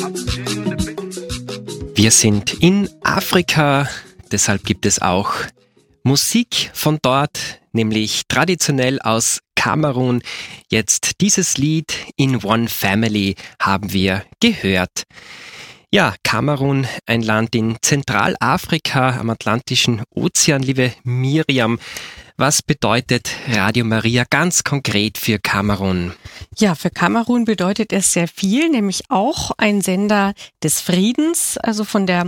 Wir sind in Afrika, deshalb gibt es auch Musik von dort, nämlich traditionell aus Kamerun. Jetzt dieses Lied In One Family haben wir gehört. Ja, Kamerun, ein Land in Zentralafrika am Atlantischen Ozean, liebe Miriam. Was bedeutet Radio Maria ganz konkret für Kamerun? Ja, für Kamerun bedeutet es sehr viel, nämlich auch ein Sender des Friedens. Also von den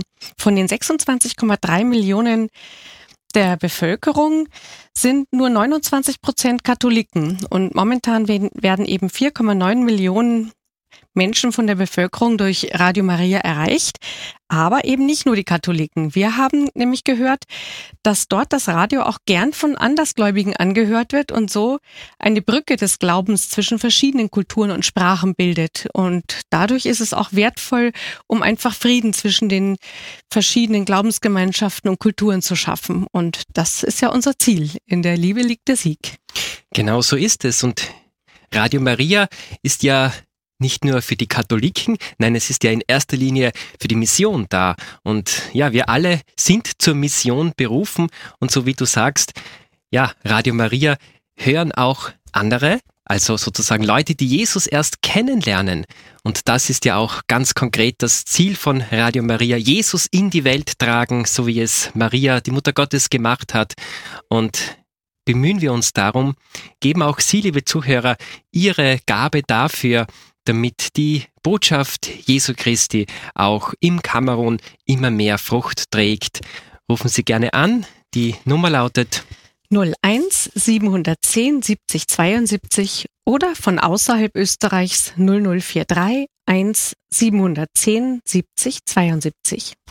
26,3 Millionen der Bevölkerung sind nur 29% Katholiken. Und momentan werden eben 4,9 Millionen Menschen von der Bevölkerung durch Radio Maria erreicht, aber eben nicht nur die Katholiken. Wir haben nämlich gehört, dass dort das Radio auch gern von Andersgläubigen angehört wird und so eine Brücke des Glaubens zwischen verschiedenen Kulturen und Sprachen bildet. Und dadurch ist es auch wertvoll, um einfach Frieden zwischen den verschiedenen Glaubensgemeinschaften und Kulturen zu schaffen. Und das ist ja unser Ziel. In der Liebe liegt der Sieg. Genau so ist es. Und Radio Maria ist ja nicht nur für die Katholiken, nein, es ist ja in erster Linie für die Mission da. Und ja, wir alle sind zur Mission berufen. Und so wie du sagst, ja, Radio Maria hören auch andere, also sozusagen Leute, die Jesus erst kennenlernen. Und das ist ja auch ganz konkret das Ziel von Radio Maria, Jesus in die Welt tragen, so wie es Maria, die Mutter Gottes, gemacht hat. Und bemühen wir uns darum, geben auch Sie, liebe Zuhörer, Ihre Gabe dafür, damit die Botschaft Jesu Christi auch im Kamerun immer mehr Frucht trägt. Rufen Sie gerne an. Die Nummer lautet 01 710 70 72 oder von außerhalb Österreichs 0043 1 710 70 72.